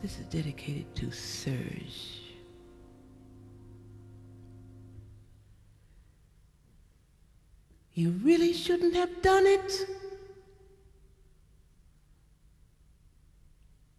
This is dedicated to Serge. You really shouldn't have done it.